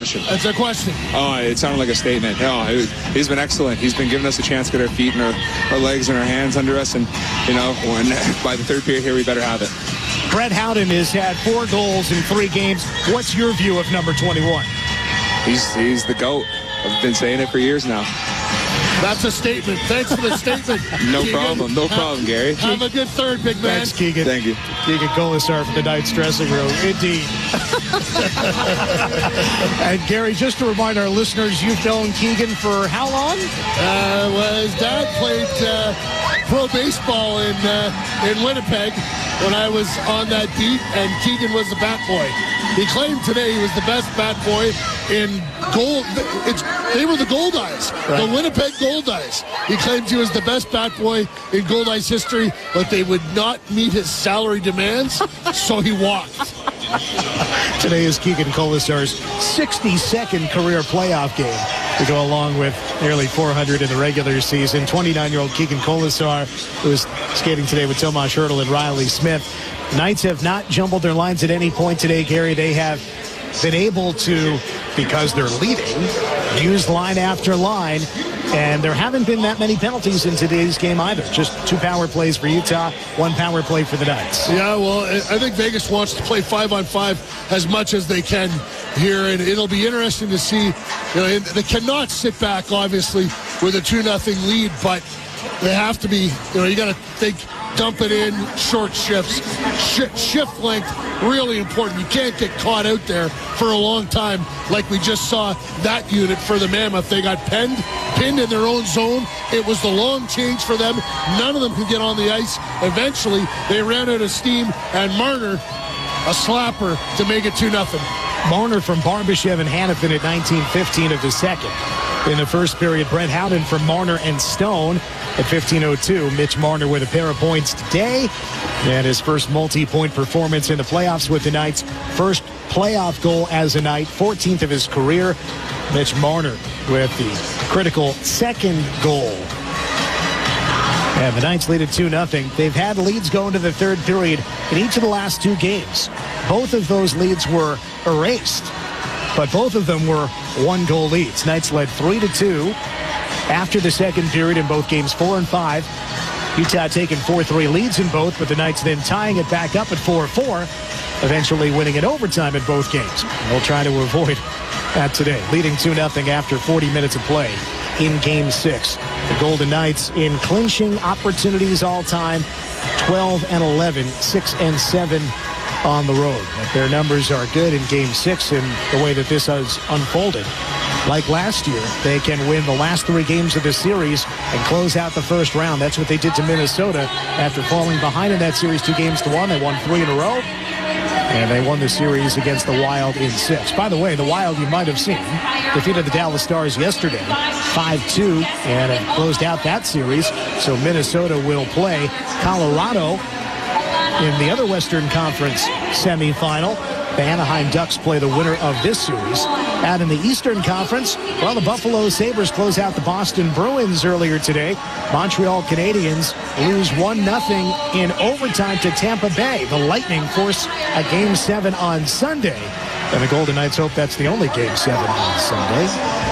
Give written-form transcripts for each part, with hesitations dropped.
question? That's a question. Oh, it sounded like a statement. No, he's been excellent. He's been giving us a chance to get our feet and our legs and our hands under us. And, when by the third period here, we better have it. Brett Howden has had 4 goals in 3 games. What's your view of number 21? He's the GOAT. I've been saying it for years now. That's a statement. Thanks for the statement. No Keegan. problem, Gary. Have a good third, big man. Thanks, Keegan. Thank you. Keegan Colasar from the Knights dressing room. Indeed. And Gary, just to remind our listeners, you've known Keegan for how long? His dad played pro baseball in Winnipeg when I was on that beat, and Keegan was the bat boy. He claimed today he was the best bat boy in gold. They were the Gold Eyes, right. The Winnipeg Gold Eyes. He claimed he was the best bat boy in Gold Eyes history, but they would not meet his salary demands, so he walked. Today is Keegan Colasar's 62nd career playoff game to go along with nearly 400 in the regular season. 29-year-old Keegan Colasar, who is skating today with Tomas Hertl and Riley Smith. Knights have not jumbled their lines at any point today, Gary. They have been able to, because they're leading, use line after line, and there haven't been that many penalties in today's game either. Just 2 power plays for Utah, 1 power play for the Knights. Yeah, well, I think Vegas wants to play 5-on-5 as much as they can here, and it'll be interesting to see. They cannot sit back, obviously, with a 2-0 lead, but they have to be, you got to think, dump it in, short shifts. Shift length, really important. You can't get caught out there for a long time like we just saw that unit for the Mammoth. They got pinned in their own zone. It was the long change for them. None of them could get on the ice. Eventually, they ran out of steam, and Marner, a slapper to make it 2-0. Marner from Barbashev and Hanifin at 19:15 of the second. In the first period, Brett Howden from Marner and Stone at 15:02. Mitch Marner with a pair of points today, and his first multi-point performance in the playoffs with the Knights. First playoff goal as a Knight, 14th of his career. Mitch Marner with the critical second goal. And the Knights lead at 2-0. They've had leads go into the third period in each of the last 2 games. Both of those leads were erased, but both of them were 1-goal leads. Knights led 3-2 after the second period in both games 4 and 5. Utah taking 4-3 leads in both, but the Knights then tying it back up at 4-4, eventually winning in overtime in both games. They'll try to avoid that today, leading 2-0 after 40 minutes of play in Game 6. The Golden Knights in clinching opportunities all time, 12-11, 6-7 on the road. But their numbers are good in Game 6 in the way that this has unfolded. Like last year, they can win the last 3 games of the series and close out the first round. That's what they did to Minnesota after falling behind in that series 2-1. They won 3 in a row, and they won the series against the Wild in 6. By the way, the Wild, you might have seen, defeated the Dallas Stars yesterday 5-2 and have closed out that series. So Minnesota will play Colorado in the other Western Conference semifinal. The Anaheim Ducks play the winner of this series. Out in the Eastern Conference, well, the Buffalo Sabres close out the Boston Bruins earlier today. Montreal Canadiens lose 1-0 in overtime to Tampa Bay. The Lightning force a Game 7 on Sunday. And the Golden Knights hope that's the only Game 7 on Sunday.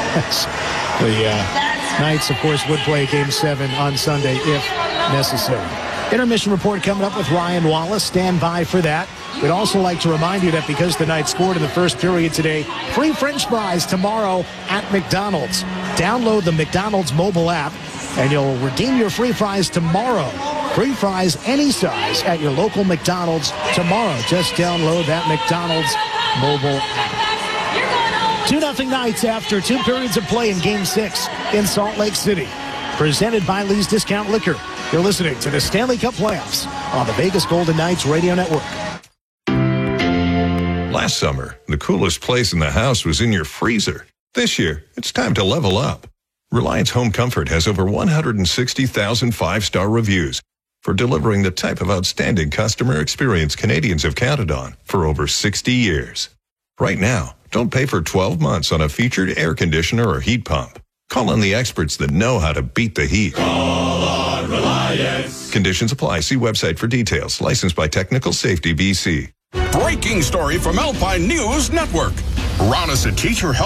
The Knights, of course, would play Game 7 on Sunday if necessary. Intermission report coming up with Ryan Wallace. Stand by for that. We'd also like to remind you that because the Knights scored in the first period today, free French fries tomorrow at McDonald's. Download the McDonald's mobile app, and you'll redeem your free fries tomorrow. Free fries any size at your local McDonald's tomorrow. Just download that McDonald's mobile app. 2-0 Knights after 2 periods of play in Game 6 in Salt Lake City. Presented by Lee's Discount Liquor. You're listening to the Stanley Cup Playoffs on the Vegas Golden Knights Radio Network. Last summer, the coolest place in the house was in your freezer. This year, it's time to level up. Reliance Home Comfort has over 160,000 5-star reviews for delivering the type of outstanding customer experience Canadians have counted on for over 60 years. Right now, don't pay for 12 months on a featured air conditioner or heat pump. Call on the experts that know how to beat the heat. Call on Reliance. Conditions apply. See website for details. Licensed by Technical Safety BC. Breaking story from Alpine News Network. Ron is a teacher